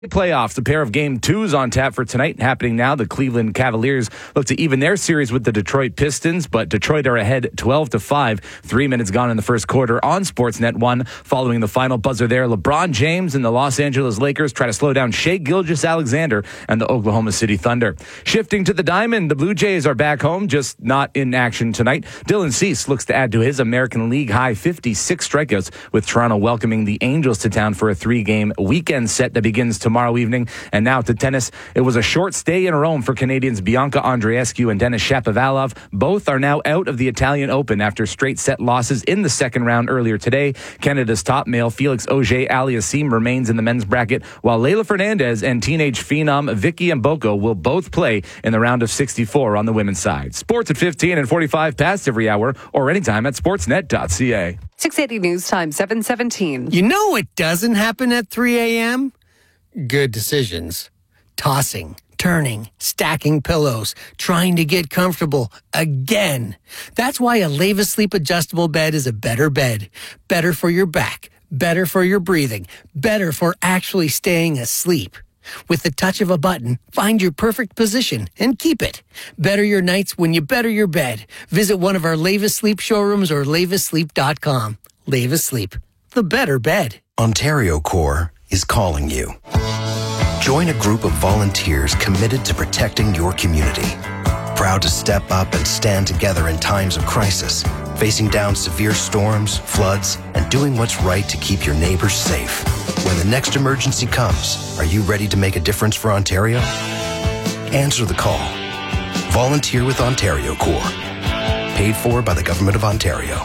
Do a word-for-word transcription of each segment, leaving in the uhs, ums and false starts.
Playoffs, a pair of game twos on tap for tonight happening now. The Cleveland Cavaliers look to even their series with the Detroit Pistons, but Detroit are ahead twelve to five. Three minutes gone in the first quarter on Sportsnet one. Following the final buzzer there, LeBron James and the Los Angeles Lakers try to slow down Shai Gilgeous-Alexander and the Oklahoma City Thunder. Shifting to the Diamond, the Blue Jays are back home, just not in action tonight. Dylan Cease looks to add to his American League high fifty-six strikeouts, with Toronto welcoming the Angels to town for a three-game weekend set that begins tomorrow. Tomorrow evening. And now to tennis. It was a short stay in Rome for Canadians Bianca Andreescu and Denis Shapovalov. Both are now out of the Italian Open after straight set losses in the second round earlier today. Canada's top male Felix Auger-Aliassime remains in the men's bracket, while Leylah Fernandez and teenage phenom Vicky Mboko will both play in the round of sixty-four on the women's side. Sports at fifteen and forty-five past every hour or anytime at sportsnet dot c a. six eighty News Time, seven seventeen. You know what doesn't happen at three a.m.? Good decisions. Tossing, turning, stacking pillows, trying to get comfortable again. That's why a Leva Sleep adjustable bed is a better bed. Better for your back, better for your breathing, better for actually staying asleep. With the touch of a button, find your perfect position and keep it. Better your nights when you better your bed. Visit one of our Leva Sleep showrooms or leva sleep dot com. Leva Sleep, the better bed. Ontario Corps is calling you. Join a group of volunteers committed to protecting your community. Proud to step up and stand together in times of crisis, facing down severe storms, floods, and doing what's right to keep your neighbors safe. When the next emergency comes, are you ready to make a difference for Ontario? Answer the call. Volunteer with Ontario Corps. Paid for by the Government of Ontario.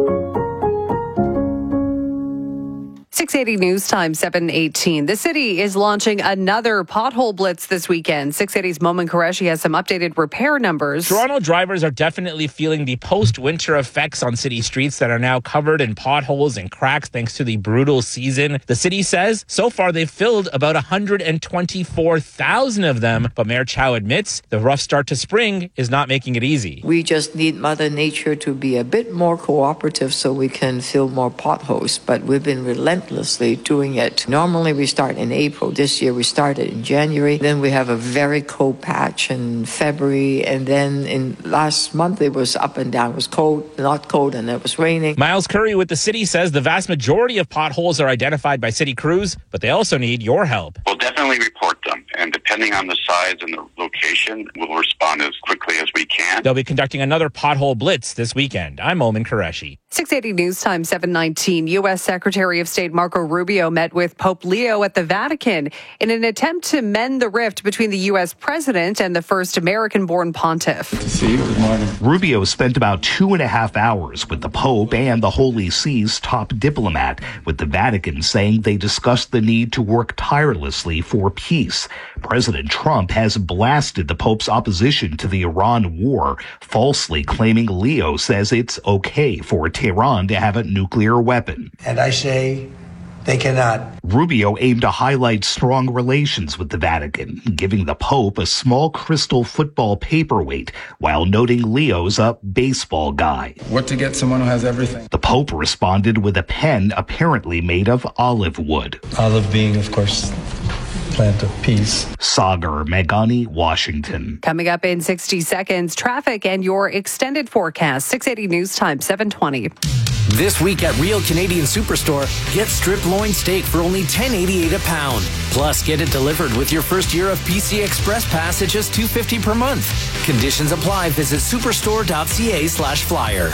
six eighty News Time, seven eighteen. The city is launching another pothole blitz this weekend. six eighty's Momin Qureshi has some updated repair numbers. Toronto drivers are definitely feeling the post-winter effects on city streets that are now covered in potholes and cracks thanks to the brutal season. The city says so far they've filled about one hundred twenty-four thousand of them, but Mayor Chow admits the rough start to spring is not making it easy. We just need Mother Nature to be a bit more cooperative so we can fill more potholes, but we've been relentless doing it. Normally we start in April. This year we started in January. Then we have a very cold patch in February. And then in last month it was up and down. It was cold, not cold, and it was raining. Miles Curry with the city says the vast majority of potholes are identified by city crews, but they also need your help. We'll definitely report them. And depending on the size and the location, we'll respond as quickly as we can. They'll be conducting another pothole blitz this weekend. I'm Momin Qureshi. six eighty News Time, seven nineteen. U S. Secretary of State Marco Rubio met with Pope Leo at the Vatican in an attempt to mend the rift between the U S president and the first American-born pontiff. Good to see you. Good morning. Rubio spent about two and a half hours with the Pope and the Holy See's top diplomat, with the Vatican saying they discussed the need to work tirelessly for peace. President Trump has blasted the Pope's opposition to the Iran war, falsely claiming Leo says it's okay for Tehran to have a nuclear weapon. And I say they cannot. Rubio aimed to highlight strong relations with the Vatican, giving the Pope a small crystal football paperweight while noting Leo's a baseball guy. What to get someone who has everything? The Pope responded with a pen apparently made of olive wood. Olive being, of course, plant of peace. Sagar Meghani, Washington. Coming up in sixty seconds, traffic and your extended forecast. six eighty News Time, seven twenty. This week at Real Canadian Superstore, get strip loin steak for only ten eighty-eight a pound. Plus, get it delivered with your first year of P C Express Pass at just two fifty per month. Conditions apply. Visit superstore.ca slash flyer.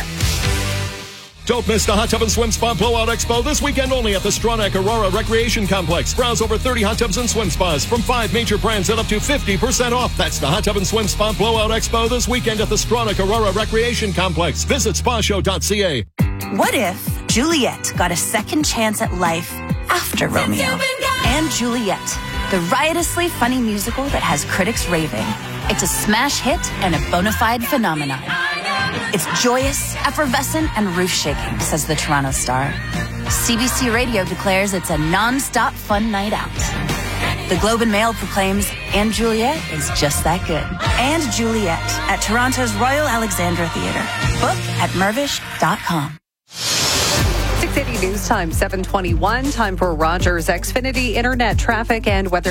Don't miss the Hot Tub and Swim Spa Blowout Expo this weekend only at the Stronach Aurora Recreation Complex. Browse over thirty hot tubs and swim spas from five major brands at up to fifty percent off. That's the Hot Tub and Swim Spa Blowout Expo this weekend at the Stronach Aurora Recreation Complex. Visit spa show dot c a. What if Juliet got a second chance at life after Romeo? And Juliet, the riotously funny musical that has critics raving. It's a smash hit and a bona fide phenomenon. It's joyous, effervescent, and roof-shaking, says the Toronto Star. C B C Radio declares it's a non-stop fun night out. The Globe and Mail proclaims And Juliet is just that good. And Juliet at Toronto's Royal Alexandra Theatre. Book at mervish dot com. City News Time, seven twenty-one. Time for Rogers Xfinity Internet traffic and weather.